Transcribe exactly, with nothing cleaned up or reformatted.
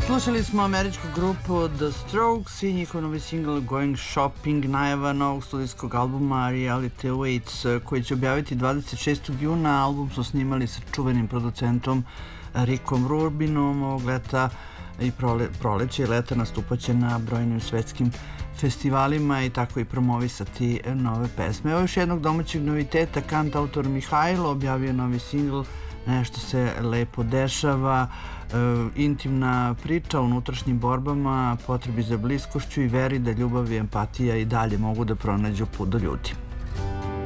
Slušali smo američku grupu The Strokes i njihov novi single Going Shopping, najava novog studijskog albuma Reality Awaits, koji će objaviti dvadeset šestog juna. Album su snimali sa čuvenim producentom Rickom Rubinom. Ovog leta i prole, proleće i leta nastupaće na brojnim svetskim festivalima i tako i promovisati nove pesme. Evo još jednog domaćeg noviteta. Kantautor Mihajlo objavio novi singl Nešto se lepo dešava, e, intimna priča o unutrašnjim borbama, potrebi za bliskošću i veri da ljubav i empatija i dalje mogu da pronađu put do ljudi.